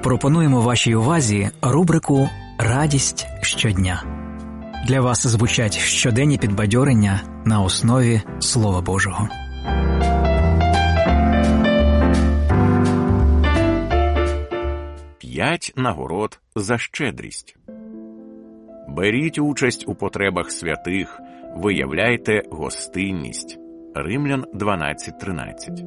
пропонуємо вашій увазі рубрику «Радість щодня». Для вас звучать щоденні підбадьорення на основі Слова Божого. П'ять нагород за щедрість. Беріть участь у потребах святих, виявляйте гостинність. Римлян 12:13.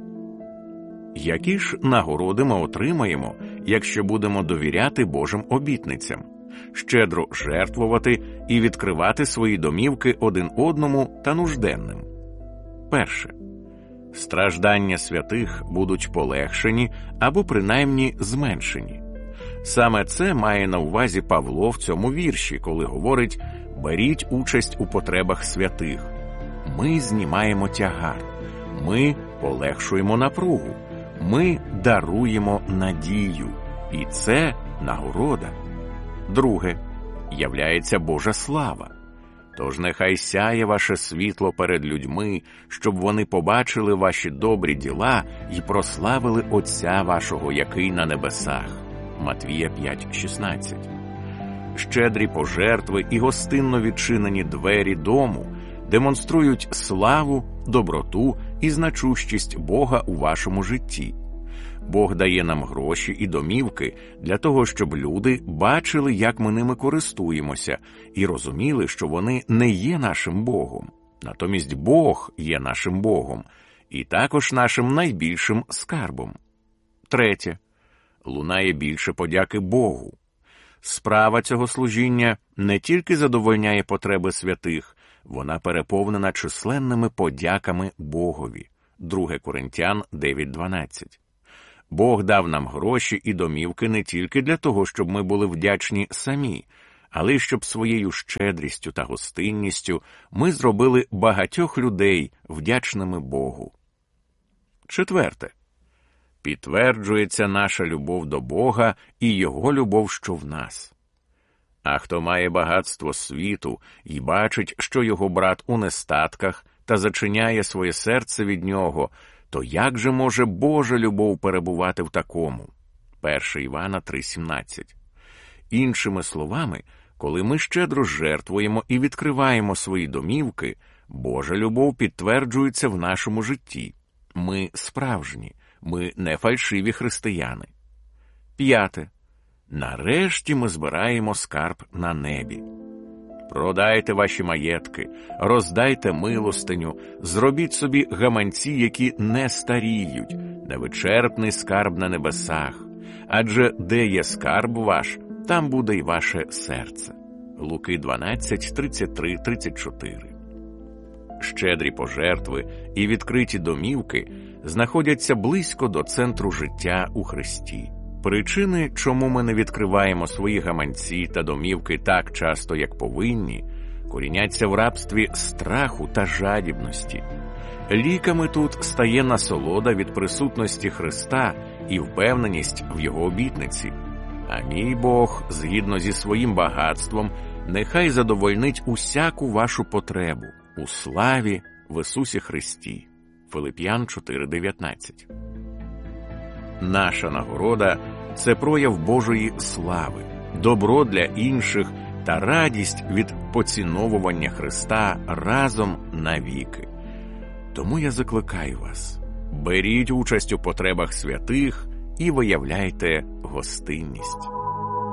Які ж нагороди ми отримаємо, якщо будемо довіряти Божим обітницям, щедро жертвувати і відкривати свої домівки один одному та нужденним? Перше. Страждання святих будуть полегшені або принаймні зменшені. Саме це має на увазі Павло в цьому вірші, коли говорить «беріть участь у потребах святих». Ми знімаємо тягар, ми полегшуємо напругу, ми даруємо надію. І це нагорода. Друге. Являється Божа слава. Тож нехай сяє ваше світло перед людьми, щоб вони побачили ваші добрі діла і прославили Отця вашого, який на небесах. Матвія 5:16. Щедрі пожертви і гостинно відчинені двері дому демонструють славу, доброту і значущість Бога у вашому житті. Бог дає нам гроші і домівки для того, щоб люди бачили, як ми ними користуємося, і розуміли, що вони не є нашим Богом. Натомість Бог є нашим Богом, і також нашим найбільшим скарбом. Третє. Лунає більше подяки Богу. Справа цього служіння не тільки задовольняє потреби святих, вона переповнена численними подяками Богові. 2 Коринтян 9:12. Бог дав нам гроші і домівки не тільки для того, щоб ми були вдячні самі, але й щоб своєю щедрістю та гостинністю ми зробили багатьох людей вдячними Богу. Четверте. Підтверджується наша любов до Бога і Його любов, що в нас. А хто має багатство світу і бачить, що його брат у нестатках та зачиняє своє серце від нього, то як же може Божа любов перебувати в такому? 1 Івана 3:17. Іншими словами, коли ми щедро жертвуємо і відкриваємо свої домівки, Божа любов підтверджується в нашому житті. Ми справжні, ми не фальшиві християни. П'яте. Нарешті ми збираємо скарб на небі. Продайте ваші маєтки, роздайте милостиню, зробіть собі гаманці, які не старіють, невичерпний скарб на небесах. Адже де є скарб ваш, там буде й ваше серце. Луки 12:33-34. Щедрі пожертви і відкриті домівки знаходяться близько до центру життя у Христі. Причини, чому ми не відкриваємо свої гаманці та домівки так часто, як повинні, коріняться в рабстві страху та жадібності. Ліками тут стає насолода від присутності Христа і впевненість в Його обітниці. А мій Бог, згідно зі своїм багатством, нехай задовольнить усяку вашу потребу у славі в Ісусі Христі. Филип'ян 4:19. Наша нагорода – це прояв Божої слави, добро для інших та радість від поціновування Христа разом навіки. Тому я закликаю вас, беріть участь у потребах святих і виявляйте гостинність.